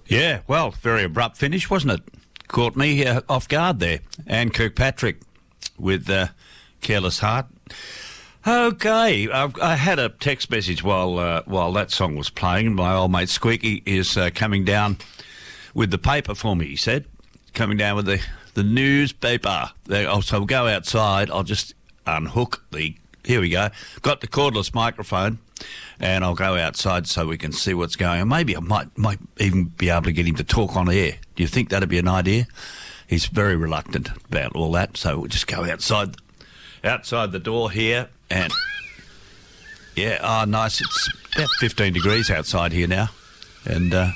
Yeah, well, very abrupt finish, wasn't it? Caught me off guard there. Anne Kirkpatrick with Careless Heart. Okay, I had a text message while that song was playing. My old mate Squeaky is coming down with the paper for me, he said. Coming down with the newspaper. So we'll go outside. I'll just unhook here we go. Got the cordless microphone, and I'll go outside so we can see what's going on. Maybe I might even be able to get him to talk on air. Do you think that'd be an idea? He's very reluctant about all that, so we'll just go outside the door here, and yeah, nice. It's about 15 degrees outside here now, and you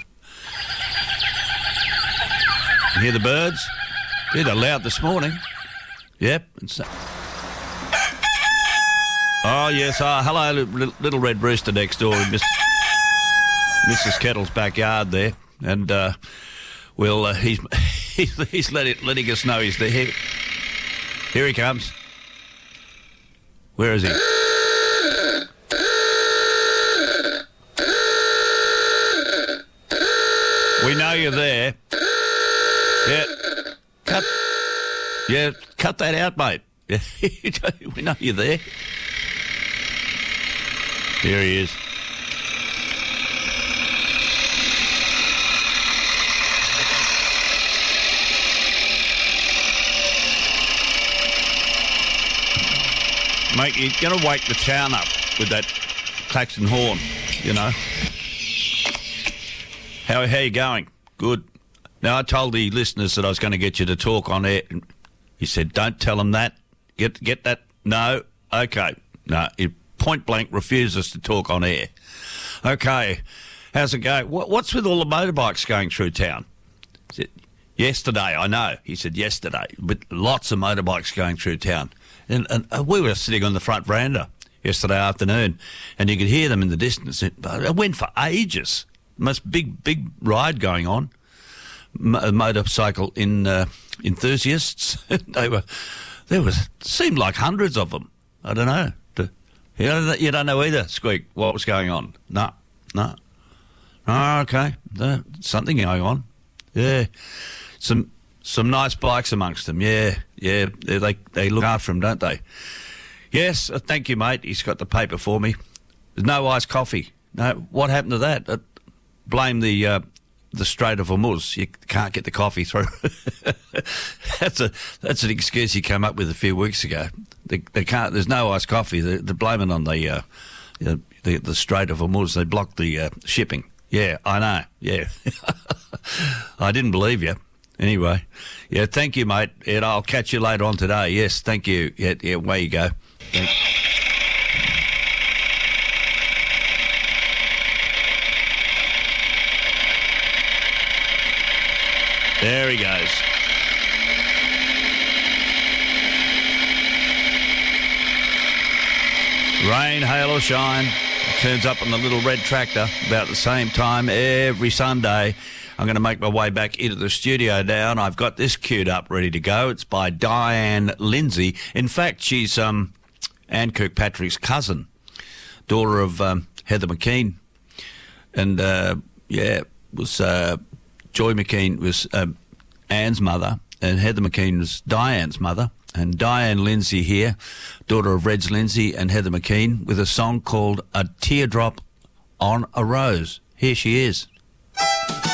hear the birds? Yeah, they're loud this morning. Yep. Oh, yes. Hello, little red rooster next door in Mrs. Kettle's backyard there. And, he's letting us know he's there. Here he comes. Where is he? We know you're there. Yeah. Cut that out, mate. We know you're there. Here he is. Mate, you're going to wake the town up with that klaxon horn, you know. How you going? Good. Now, I told the listeners that I was going to get you to talk on air. He said, don't tell them that. Get that. No. Okay. No, he point blank refuses to talk on air. Okay. How's it going? What's with all the motorbikes going through town? He said, yesterday, I know. He said, yesterday. But lots of motorbikes going through town. And we were sitting on the front veranda yesterday afternoon, and you could hear them in the distance. It went for ages. Most big ride going on. Motorcycle enthusiasts. Seemed like hundreds of them. I don't know. You don't know either, Squeak, what was going on. No. Oh, okay. Something going on. Yeah. Some nice bikes amongst them. Yeah. They look after them, don't they? Yes, thank you, mate. He's got the paper for me. There's no iced coffee. No. What happened to that? Blame the Strait of Hormuz. You can't get the coffee through. That's an excuse he came up with a few weeks ago. They can't. There's no iced coffee. They're blaming on the Strait of Hormuz. They blocked the shipping. Yeah, I know. Yeah, I didn't believe you. Anyway, yeah, thank you, mate. And I'll catch you later on today. Yes, thank you. Yeah, away you go. There he goes. Rain, hail or shine, turns up on the little red tractor about the same time every Sunday. I'm going to make my way back into the studio now, and I've got this queued up, ready to go. It's by Diane Lindsay. In fact, she's Anne Kirkpatrick's cousin, daughter of Heather McKean. And, was Joy McKean was Anne's mother, and Heather McKean was Diane's mother. And Diane Lindsay here, daughter of Reg Lindsay and Heather McKean, with a song called A Teardrop on a Rose. Here she is.